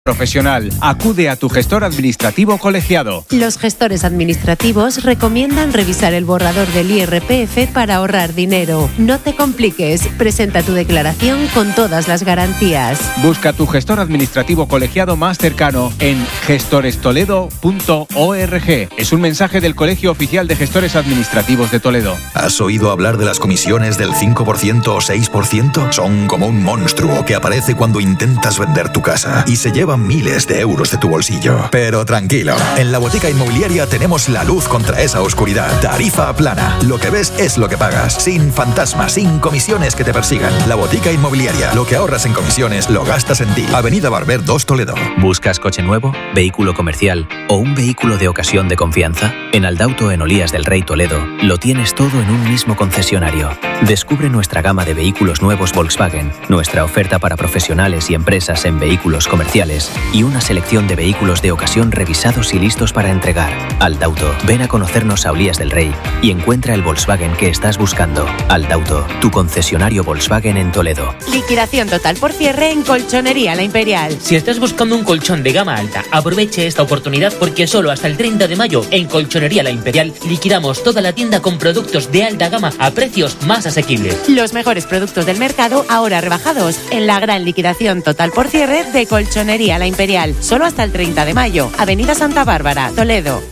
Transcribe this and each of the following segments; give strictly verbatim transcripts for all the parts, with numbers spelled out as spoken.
Profesional. Acude a tu gestor administrativo colegiado. Los gestores administrativos recomiendan revisar el borrador del I R P F para ahorrar dinero. No te compliques. Presenta tu declaración con todas las garantías. Busca tu gestor administrativo colegiado más cercano en gestores toledo punto org. Es un mensaje del Colegio Oficial de Gestores Administrativos de Toledo. ¿Has oído hablar de las comisiones del cinco por ciento o seis por ciento? Son como un monstruo que aparece cuando intentas vender tu casa y se lleva miles de euros de tu bolsillo. Pero tranquilo, en la Botica Inmobiliaria tenemos la luz contra esa oscuridad. Tarifa plana. Lo que ves es lo que pagas. Sin fantasmas, sin comisiones que te persigan. La Botica Inmobiliaria. Lo que ahorras en comisiones lo gastas en ti. Avenida Barber dos Toledo. ¿Buscas coche nuevo, vehículo comercial o un vehículo de ocasión de confianza? En Aldauto en Olías del Rey Toledo lo tienes todo en un mismo concesionario. Descubre nuestra gama de vehículos nuevos Volkswagen, nuestra oferta para profesionales y empresas en vehículos comerciales y una selección de vehículos de ocasión revisados y listos para entregar. Aldauto, ven a conocernos a Olías del Rey y encuentra el Volkswagen que estás buscando. Aldauto, tu concesionario Volkswagen en Toledo. Liquidación total por cierre en Colchonería La Imperial. Si estás buscando un colchón de gama alta, aproveche esta oportunidad porque solo hasta el treinta de mayo en Colchonería La Imperial liquidamos toda la tienda con productos de alta gama a precios más asequibles. Los mejores productos del mercado ahora rebajados en la gran liquidación total por cierre de Colchonería La Imperial. Solo hasta el treinta de mayo. Avenida Santa Bárbara, Toledo.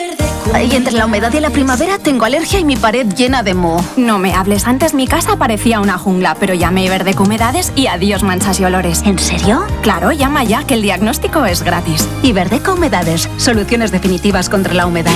Y entre la humedad y la primavera tengo alergia y mi pared llena de moho. No me hables, antes mi casa parecía una jungla, pero llamé a Iberdeco Humedades y adiós manchas y olores. ¿En serio? Claro, llama ya, que el diagnóstico es gratis. Iberdeco Humedades, soluciones definitivas contra la humedad.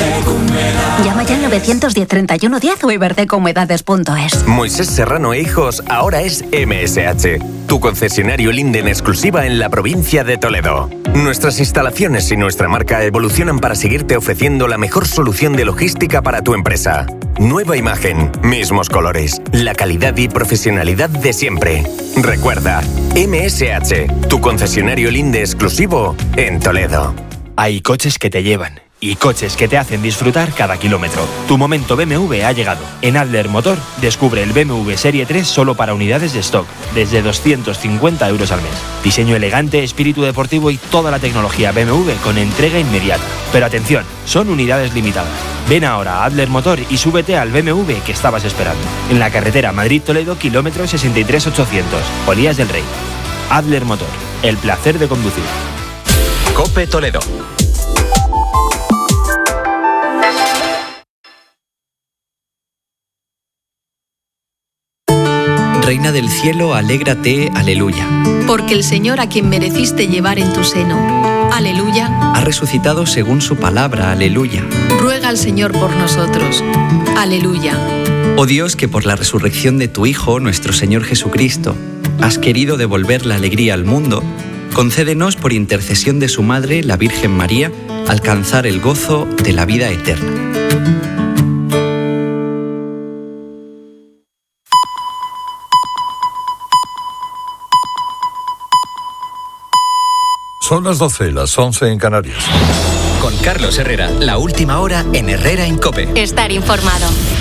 Llama ya al nueve uno cero, treinta y uno diez o iberdeco humedades punto es. Moisés Serrano e Hijos ahora es M S H, tu concesionario Linden exclusiva en la provincia de Toledo. Nuestras instalaciones y nuestra marca evolucionan para seguirte ofreciendo la mejor solución de logística para tu empresa. Nueva imagen, mismos colores, la calidad y profesionalidad de siempre. Recuerda, M S H, tu concesionario Linde exclusivo en Toledo. Hay coches que te llevan y coches que te hacen disfrutar cada kilómetro. Tu momento B M W ha llegado. En Adler Motor, descubre el B M W Serie tres solo para unidades de stock, desde doscientos cincuenta euros al mes. Diseño elegante, espíritu deportivo y toda la tecnología B M W con entrega inmediata. Pero atención, son unidades limitadas. Ven ahora a Adler Motor y súbete al B M W que estabas esperando. En la carretera Madrid-Toledo, kilómetro sesenta y tres mil ochocientos, Olías del Rey. Adler Motor, el placer de conducir. COPE Toledo. Reina del cielo, alégrate, aleluya. Porque el Señor a quien mereciste llevar en tu seno, aleluya, ha resucitado según su palabra, aleluya. Ruega al Señor por nosotros, aleluya. Oh Dios, que por la resurrección de tu Hijo, nuestro Señor Jesucristo, has querido devolver la alegría al mundo, concédenos por intercesión de su Madre, la Virgen María, alcanzar el gozo de la vida eterna. Son las doce, las once en Canarias. Con Carlos Herrera, la última hora en Herrera en COPE. Estar informado.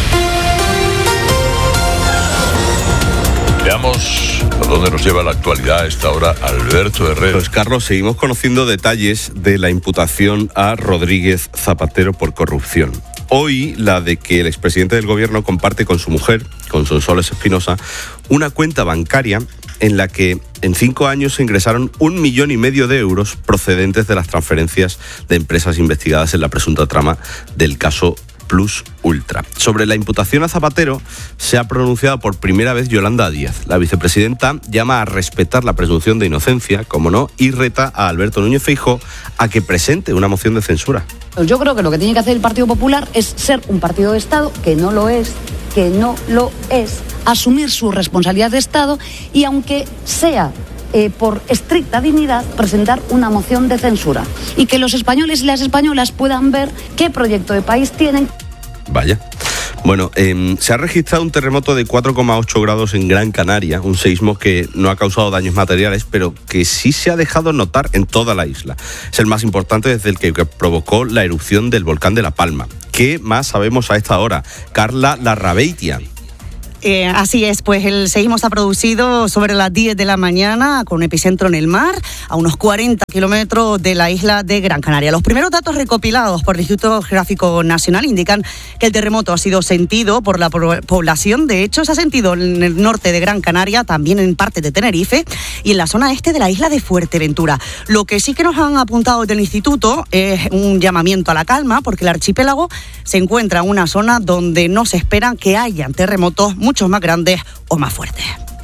Veamos a dónde nos lleva la actualidad a esta hora Alberto Herrera. Pues Carlos, seguimos conociendo detalles de la imputación a Rodríguez Zapatero por corrupción. Hoy la de que el expresidente del gobierno comparte con su mujer, con Sonsoles Espinosa, una cuenta bancaria en la que en cinco años se ingresaron un millón y medio de euros procedentes de las transferencias de empresas investigadas en la presunta trama del caso Plus Ultra. Sobre la imputación a Zapatero se ha pronunciado por primera vez Yolanda Díaz. La vicepresidenta llama a respetar la presunción de inocencia, como no, y reta a Alberto Núñez Feijóo a que presente una moción de censura. Yo creo que lo que tiene que hacer el Partido Popular es ser un partido de Estado, que no lo es, que no lo es, asumir su responsabilidad de Estado y aunque sea eh, por estricta dignidad, presentar una moción de censura y que los españoles y las españolas puedan ver qué proyecto de país tienen. Vaya. Bueno, eh, se ha registrado un terremoto de cuatro coma ocho grados en Gran Canaria, un seísmo que no ha causado daños materiales, pero que sí se ha dejado notar en toda la isla. Es el más importante desde el que provocó la erupción del volcán de La Palma. ¿Qué más sabemos a esta hora? Carla Larrabeitia. Eh, así es, pues el seísmo se ha producido sobre las diez de la mañana con epicentro en el mar, a unos cuarenta kilómetros de la isla de Gran Canaria. Los primeros datos recopilados por el Instituto Geográfico Nacional indican que el terremoto ha sido sentido por la población. De hecho, se ha sentido en el norte de Gran Canaria, también en parte de Tenerife y en la zona este de la isla de Fuerteventura. Lo que sí que nos han apuntado del instituto es un llamamiento a la calma, porque el archipiélago se encuentra en una zona donde no se espera que hayan terremotos mucho más grandes o más fuertes.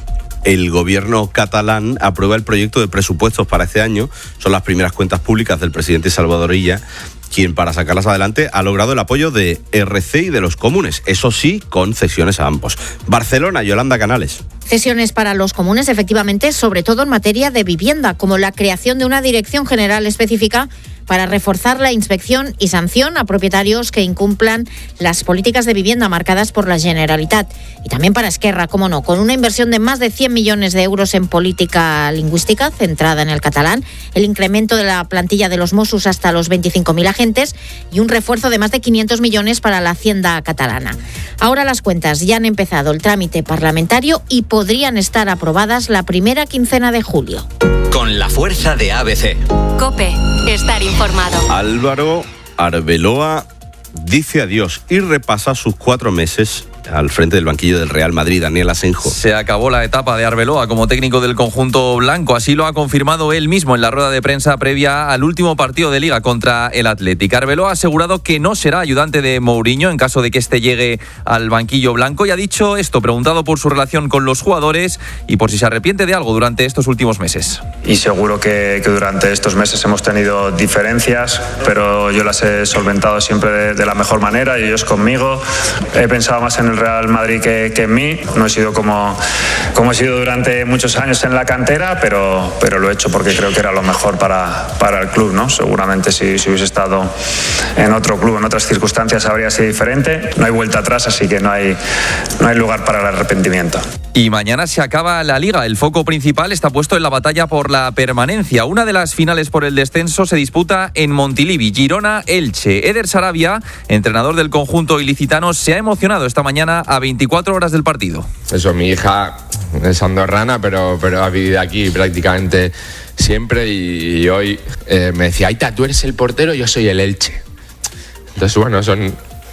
El gobierno catalán aprueba el proyecto de presupuestos para este año. Son las primeras cuentas públicas del presidente Salvador Illa, quien para sacarlas adelante ha logrado el apoyo de R C y de los comunes, eso sí, con cesiones a ambos. Barcelona, Yolanda Canales. Cesiones para los comunes, efectivamente, sobre todo en materia de vivienda, como la creación de una dirección general específica para reforzar la inspección y sanción a propietarios que incumplan las políticas de vivienda marcadas por la Generalitat. Y también para Esquerra, cómo no, con una inversión de más de cien millones de euros en política lingüística centrada en el catalán, el incremento de la plantilla de los Mossos hasta los veinticinco mil agentes y un refuerzo de más de quinientos millones para la Hacienda catalana. Ahora las cuentas ya han empezado el trámite parlamentario y podrían estar aprobadas la primera quincena de julio. Con la fuerza de A B C. COPE. Estar informado. Álvaro Arbeloa dice adiós y repasa sus cuatro meses al frente del banquillo del Real Madrid. Daniel Asenjo. Se acabó la etapa de Arbeloa como técnico del conjunto blanco. Así lo ha confirmado él mismo en la rueda de prensa previa al último partido de Liga contra el Athletic. Arbeloa ha asegurado que no será ayudante de Mourinho en caso de que éste llegue al banquillo blanco y ha dicho esto, preguntado por su relación con los jugadores y por si se arrepiente de algo durante estos últimos meses. Y seguro que, que durante estos meses hemos tenido diferencias, pero yo las he solventado siempre de, de la mejor manera y ellos conmigo. He pensado más en el Real Madrid que, que en mí. No he sido como, como he sido durante muchos años en la cantera, pero, pero lo he hecho porque creo que era lo mejor para, para el club, ¿no? Seguramente si, si hubiese estado en otro club, en otras circunstancias, habría sido diferente. No hay vuelta atrás, así que no hay, no hay lugar para el arrepentimiento. Y mañana se acaba la Liga. El foco principal está puesto en la batalla por la permanencia. Una de las finales por el descenso se disputa en Montilivi, Girona-Elche. Eder Sarabia, entrenador del conjunto ilicitano, se ha emocionado esta mañana a veinticuatro horas del partido. Eso, mi hija es andorrana, pero, pero ha vivido aquí prácticamente siempre y, y hoy eh, me decía, Aita, tú eres el portero, yo soy el Elche. Entonces, bueno, son,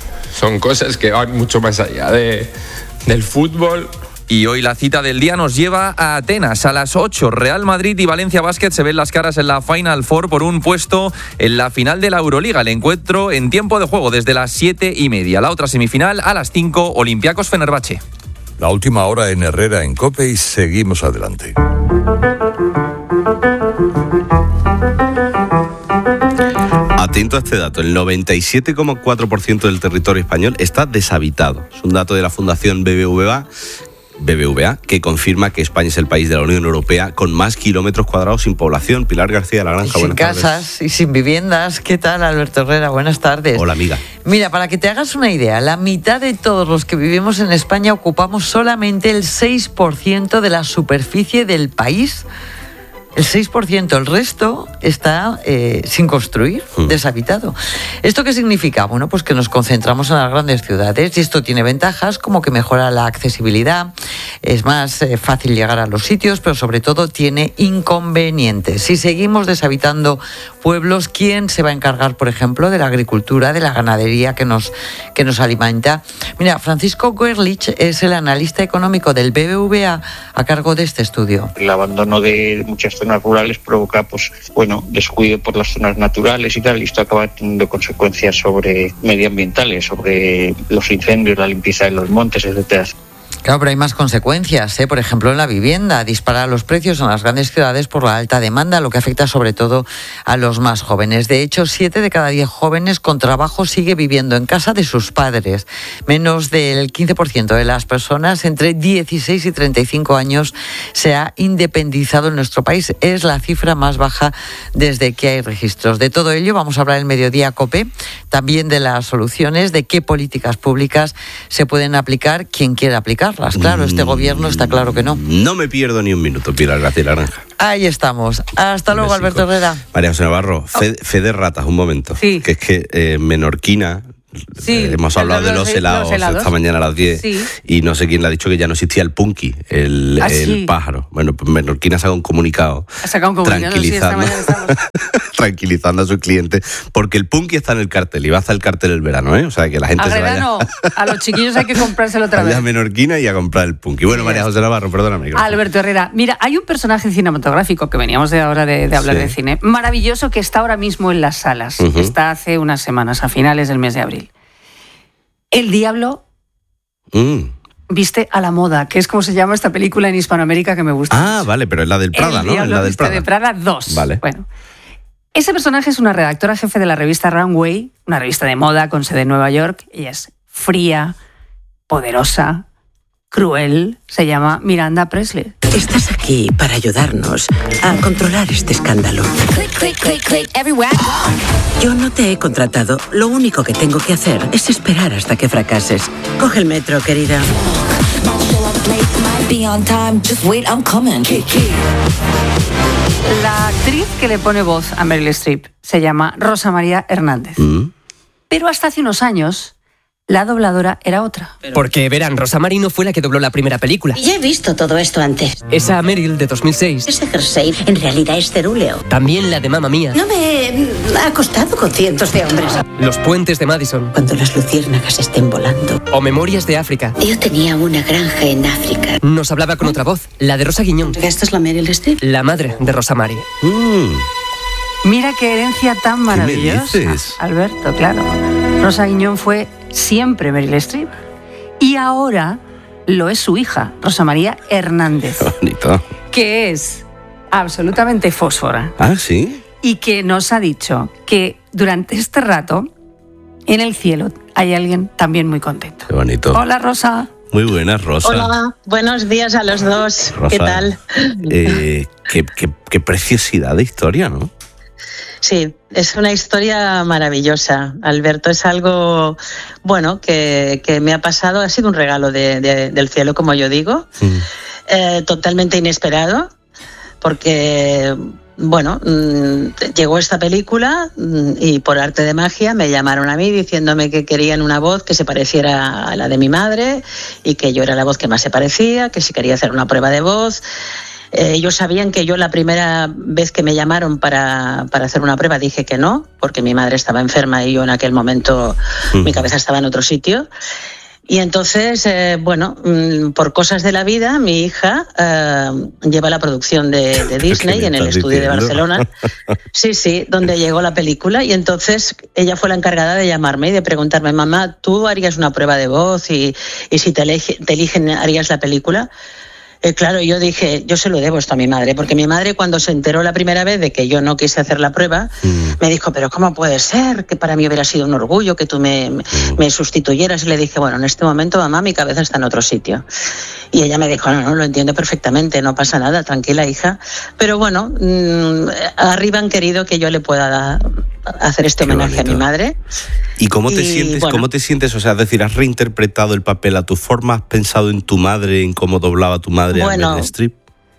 son cosas que van mucho más allá de, del fútbol. Y hoy la cita del día nos lleva a Atenas a las ocho. Real Madrid y Valencia Basket se ven las caras en la Final Four por un puesto en la final de la Euroliga. El encuentro en tiempo de juego desde las siete y media. La otra semifinal a las cinco, Olympiacos Fenerbahce. La última hora en Herrera en COPE y seguimos adelante. Atento a este dato, el noventa y siete coma cuatro por ciento del territorio español está deshabitado. Es un dato de la Fundación B B V A. B B V A, que confirma que España es el país de la Unión Europea con más kilómetros cuadrados sin población. Pilar García de la Granja, y sin buenas casas tardes. Y sin viviendas. ¿Qué tal, Alberto Herrera? Buenas tardes. Hola, amiga. Mira, para que te hagas una idea, la mitad de todos los que vivimos en España ocupamos solamente el seis por ciento de la superficie del país. El seis por ciento, el resto está eh, sin construir, mm. deshabitado. ¿Esto qué significa? Bueno, pues que nos concentramos en las grandes ciudades y esto tiene ventajas como que mejora la accesibilidad, es más eh, fácil llegar a los sitios, pero sobre todo tiene inconvenientes. Si seguimos deshabitando pueblos, ¿quién se va a encargar, por ejemplo, de la agricultura, de la ganadería que nos, que nos alimenta? Mira, Francisco Gerlich es el analista económico del B B V A a cargo de este estudio. El abandono de muchas zonas rurales provoca, pues, bueno, descuido por las zonas naturales y tal, y esto acaba teniendo consecuencias sobre medioambientales, sobre los incendios, la limpieza de los montes, etcétera. Claro, pero hay más consecuencias, ¿eh? Por ejemplo, en la vivienda. Dispara los precios en las grandes ciudades por la alta demanda, lo que afecta sobre todo a los más jóvenes. De hecho, siete de cada diez jóvenes con trabajo sigue viviendo en casa de sus padres. Menos del quince por ciento de las personas entre dieciséis y treinta y cinco años se ha independizado en nuestro país. Es la cifra más baja desde que hay registros. De todo ello vamos a hablar en Mediodía COPE, también de las soluciones, de qué políticas públicas se pueden aplicar, quien quiera aplicar. Claro, este gobierno está claro que no. No me pierdo ni un minuto, Pilar García Laranja. Ahí estamos. Hasta luego, Alberto Herrera. María José Navarro, fe, fe de ratas, un momento. Sí. Que es que eh, Menorquina Sí, eh, hemos hablado de los, los helados, los helados esta mañana a las diez sí. y no sé quién le ha dicho que ya no existía el punky, el, ¿Ah, el sí? pájaro. Bueno, pues Menorquina ha sacado un comunicado, Ha sacado un comunicado, sí, esta tranquilizando, mañana estamos. tranquilizando a sus clientes, porque el punky está en el cartel y va a estar el cartel el verano, ¿eh? O sea, que la gente A se vaya verano, a los chiquillos hay que comprárselo otra vaya vez. a Menorquina y a comprar el punky. Bueno, María José Navarro, perdóname. Alberto Herrera, mira, hay un personaje cinematográfico que veníamos de ahora de, de hablar Sí. de cine, maravilloso, que está ahora mismo en las salas. Ujú. Está hace unas semanas, a finales del mes de abril. El Diablo Mm. viste a la moda, que es como se llama esta película en Hispanoamérica que me gusta. Ah, vale, pero es la del Prada, El ¿no? Es Diablo la del viste Prada. de Prada dos. Vale. Bueno, ese personaje es una redactora jefe de la revista Runway, una revista de moda con sede en Nueva York. Ella es fría, poderosa, cruel. Se llama Miranda Presley. Estás aquí para ayudarnos a controlar este escándalo. Yo no te he contratado. Lo único que tengo que hacer es esperar hasta que fracases. Coge el metro, querida. La actriz que le pone voz a Meryl Streep se llama Rosa María Hernández. Mm. Pero hasta hace unos años, la dobladora era otra. Porque, verán, Rosa María no fue la que dobló la primera película. Ya he visto todo esto antes. Esa Meryl de dos mil seis. Ese jersey en realidad es cerúleo. También la de Mamma Mía. No me he acostado con cientos de hombres. Los puentes de Madison. Cuando las luciérnagas estén volando. O Memorias de África. Yo tenía una granja en África. Nos hablaba con otra voz, la de Rosa Guiñón. ¿Esta es la Meryl Streep? La madre de Rosa María. Mm. Mira qué herencia tan maravillosa. dices? Alberto, claro. Rosa Guiñón fue siempre Meryl Streep. Y ahora lo es su hija, Rosa María Hernández, Qué bonito. que es absolutamente fósfora. Ah, ¿sí? Y que nos ha dicho que durante este rato, en el cielo, hay alguien también muy contento. Qué bonito. Hola, Rosa. Muy buena, Rosa. Hola, buenos días a los dos. Rosa, ¿Qué tal? Eh, qué, qué- qué preciosidad de historia, ¿no? Sí, es una historia maravillosa. Alberto, es algo, bueno, que, que me ha pasado, ha sido un regalo de- de- del cielo, como yo digo, eh, totalmente inesperado, porque, bueno, mm, llegó esta película mm, y por arte de magia me llamaron a mí diciéndome que querían una voz que se pareciera a la de mi madre y que yo era la voz que más se parecía, que si quería hacer una prueba de voz. Eh, ellos sabían que yo la primera vez que me llamaron para, para hacer una prueba dije que no, porque mi madre estaba enferma y yo en aquel momento Mm. mi cabeza estaba en otro sitio. Y entonces, eh, bueno, mm, por cosas de la vida, mi hija eh, lleva la producción de, de Disney me en el estás estudio de diciendo? Barcelona. Sí, sí, donde llegó la película. Y entonces ella fue la encargada de llamarme y de preguntarme, mamá, ¿tú harías una prueba de voz y, y si te, elige- te eligen harías la película? Eh, claro, yo dije, yo se lo debo esto a mi madre, porque mi madre cuando se enteró la primera vez de que yo no quise hacer la prueba, me dijo, pero ¿cómo puede ser? Que para mí hubiera sido un orgullo que tú me, me- me sustituyeras. Y le dije, bueno, en este momento, mamá, mi cabeza está en otro sitio. Y ella me dijo, no, no, lo entiendo perfectamente, no pasa nada, tranquila, hija. Pero bueno, mm, arriba han querido que yo le pueda dar- hacer este Qué homenaje a mi bonito. madre. ¿Y cómo te Y, sientes? bueno. ¿Cómo te sientes? O sea, es decir, ¿has reinterpretado el papel a tu forma? ¿Has pensado en tu madre, en cómo doblaba tu madre Bueno, a Meryl Streep?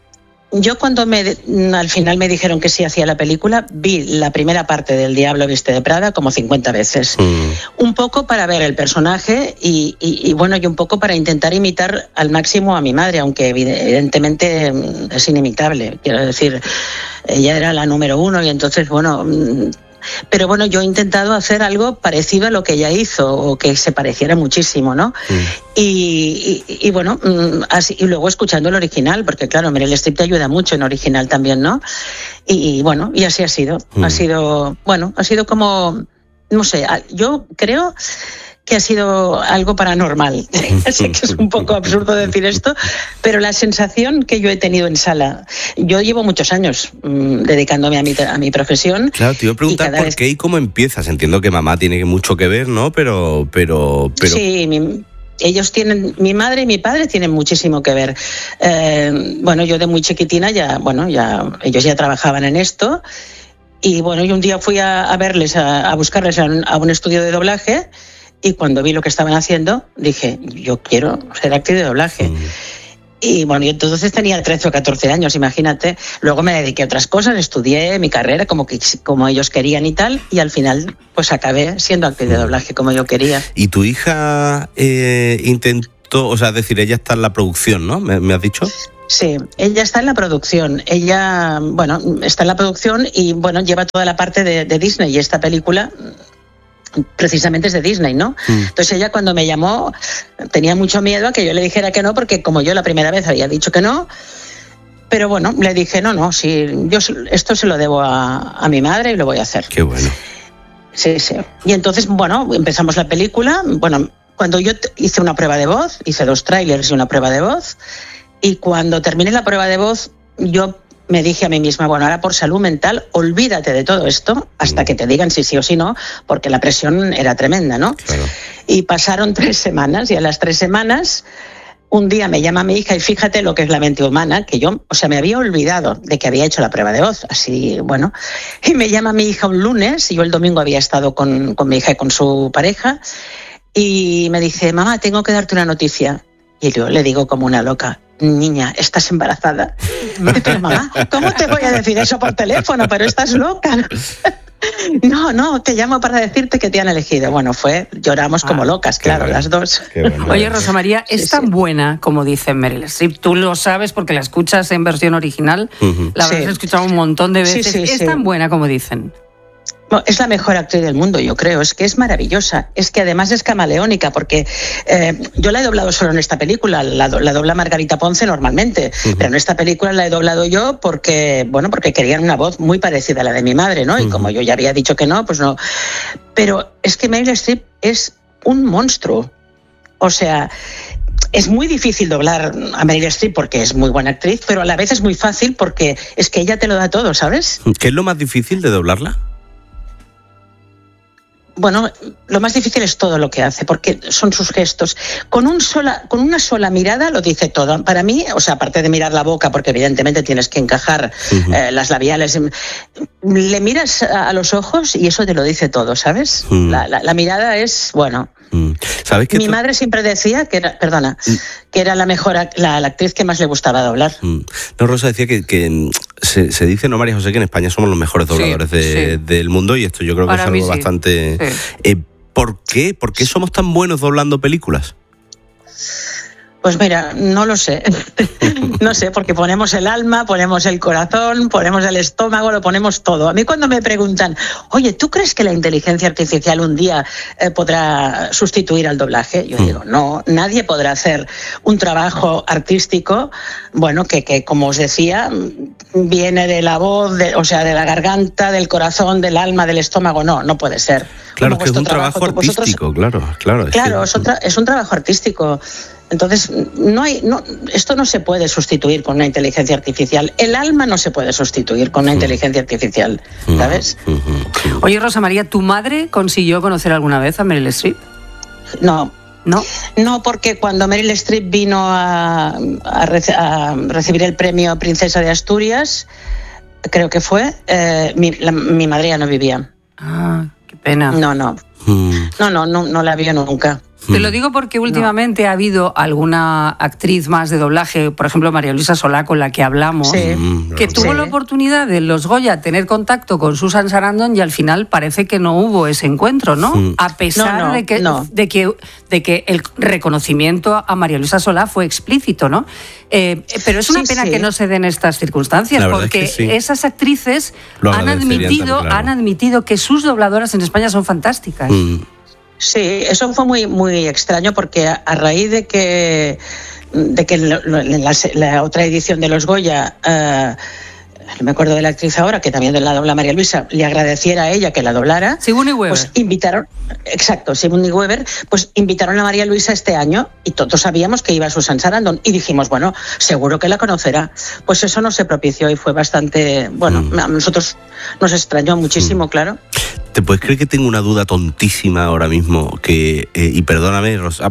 Yo cuando me, al final me dijeron que sí hacía la película, vi la primera parte del Diablo viste de Prada como cincuenta veces. Un poco para ver el personaje y, y- y, bueno, y un poco para intentar imitar al máximo a mi madre, aunque evidentemente mm, es inimitable. Quiero decir, ella era la número uno y entonces, bueno... mm, pero bueno, yo he intentado hacer algo parecido a lo que ella hizo o que se pareciera muchísimo, ¿no? Y, y- y bueno, mm, así, y luego escuchando el original, porque claro, Meryl Streep te ayuda mucho en original también, ¿no? Y, y bueno, y así ha sido. Mm. Ha sido, bueno, ha sido como, no sé, a- yo creo que ha sido algo paranormal. Sé que es un poco absurdo decir esto, pero la sensación que yo he tenido en sala, yo llevo muchos años mm, dedicándome a mi, a mi profesión. Claro, te iba a preguntar cada por vez- qué y cómo empiezas. Entiendo que mamá tiene mucho que ver, ¿no? Pero, pero, pero... Sí, mi- ellos tienen, mi madre y mi padre tienen muchísimo que ver. Eh, bueno, yo de muy chiquitina ya, bueno, ya ellos ya trabajaban en esto y bueno, yo un día fui a, a verles, a, a buscarles a un, a un estudio de doblaje y cuando vi lo que estaban haciendo dije, yo quiero ser actriz de doblaje. Y bueno, yo entonces tenía trece o catorce años, imagínate. Luego me dediqué a otras cosas, estudié mi carrera como, que, como ellos querían y tal, y al final pues acabé siendo actriz de doblaje como yo quería. ¿Y tu hija eh, intentó, o sea, es decir, ella está en la producción, ¿no? ¿Me, me has dicho? Sí, ella está en la producción. Ella, bueno, está en la producción y, bueno, lleva toda la parte de, de Disney, y esta película precisamente es de Disney, ¿no? Mm. Entonces ella, cuando me llamó, tenía mucho miedo a que yo le dijera que no, porque como yo la primera vez había dicho que no, pero bueno, le dije, no, no, si yo esto se lo debo a, a mi madre y lo voy a hacer. Qué bueno. Sí, sí. Y entonces, bueno, empezamos la película. Bueno, cuando yo hice una prueba de voz, hice dos trailers y una prueba de voz, y cuando terminé la prueba de voz, yo me dije a mí misma, bueno, ahora por salud mental, olvídate de todo esto hasta que te digan si sí o si no, porque la presión era tremenda, ¿no? Claro. Y pasaron tres semanas, y a las tres semanas, un día me llama mi hija, y fíjate lo que es la mente humana, que yo, o sea, me había olvidado de que había hecho la prueba de voz, así, bueno, y me llama mi hija un lunes, y yo el domingo había estado con, con mi hija y con su pareja, y me dice, mamá, tengo que darte una noticia. Y yo le digo como una loca, niña, ¿estás embarazada? Pero mamá, ¿cómo te voy a decir eso por teléfono? Pero estás loca. No, no, te llamo para decirte que te han elegido. Bueno, fue, lloramos ah, como locas, claro, bueno, las dos. Bueno. Oye, Rosa María, es sí, tan sí. buena como dice Meryl Streep. Tú lo sabes porque la escuchas en versión original, uh-huh. la habrás sí. escuchado un montón de veces. Sí, sí, es sí. tan buena como dicen. Es la mejor actriz del mundo, yo creo. Es que es maravillosa. Es que además es camaleónica, porque eh, yo la he doblado solo en esta película. La, la dobla Margarita Ponce normalmente, uh-huh. pero en esta película la he doblado yo porque, bueno, porque querían una voz muy parecida a la de mi madre, ¿no? Uh-huh. Y como yo ya había dicho que no, pues no. Pero es que Meryl Streep es un monstruo. O sea, es muy difícil doblar a Meryl Streep porque es muy buena actriz, pero a la vez es muy fácil porque es que ella te lo da todo, ¿sabes? ¿Qué es lo más difícil de doblarla? Bueno, lo más difícil es todo lo que hace, porque son sus gestos. Con, un sola, con una sola mirada lo dice todo. Para mí, o sea, aparte de mirar la boca, porque evidentemente tienes que encajar uh-huh. eh, las labiales, le miras a los ojos y eso te lo dice todo, ¿sabes? Uh-huh. La, la, la mirada es, bueno... ¿Sabes que Mi tú... madre siempre decía que era, perdona, mm. que era la mejor, la, la actriz que más le gustaba doblar. Mm. No, Rosa decía que, que se, se dice, no, María José, que en España somos los mejores dobladores sí, de, sí. del mundo, y esto yo creo que Para es algo sí. bastante... Sí. Eh, ¿Por qué? ¿Por qué somos tan buenos doblando películas? Pues mira, no lo sé. No sé, porque ponemos el alma, ponemos el corazón, ponemos el estómago, lo ponemos todo. A mí cuando me preguntan, oye, ¿tú crees que la inteligencia artificial un día eh, podrá sustituir al doblaje? Yo digo, no, nadie podrá hacer un trabajo artístico, bueno, que, que como os decía, viene de la voz, de, o sea, de la garganta, del corazón, del alma, del estómago. No, no puede ser. Claro, que es un trabajo, trabajo artístico, vosotros... claro, claro. Claro, es, es, un tra- es un trabajo artístico. Entonces, no hay, no, esto no se puede sustituir con una inteligencia artificial. El alma no se puede sustituir con una inteligencia artificial, ¿sabes? Oye, Rosa María, ¿tu madre consiguió conocer alguna vez a Meryl Streep? No. ¿No? No, porque cuando Meryl Streep vino a, a, rece- a recibir el premio Princesa de Asturias, creo que fue, eh, mi, la, mi madre ya no vivía. Ah, qué pena. No, no. No, no, no, no la vio nunca. Te lo digo porque últimamente no. ha habido alguna actriz más de doblaje, por ejemplo María Luisa Solá, con la que hablamos, sí. que tuvo sí. la oportunidad de los Goya tener contacto con Susan Sarandon, y al final parece que no hubo ese encuentro, ¿no? Mm. A pesar no, no, de, que, no. de, que, de que el reconocimiento a María Luisa Solá fue explícito, ¿no? Eh, pero es una sí, pena sí. que no se den estas circunstancias, porque es que sí. esas actrices han admitido, claro. han admitido que sus dobladoras en España son fantásticas. Mm. Sí, eso fue muy muy extraño, porque a, a raíz de que de que lo, lo, la, la otra edición de los Goya, uh, no me acuerdo de la actriz ahora, que también la dobla María Luisa, le agradeciera a ella que la doblara. Sigourney Weaver. Pues invitaron, exacto, Sigourney Weaver, pues invitaron a María Luisa este año, y todos sabíamos que iba a Susan Sarandon, y dijimos, bueno, seguro que la conocerá. Pues eso no se propició y fue bastante, bueno, mm. a nosotros nos extrañó muchísimo, mm. claro. ¿Te puedes creer que tengo una duda tontísima ahora mismo? Que, eh, y perdóname, Rosa,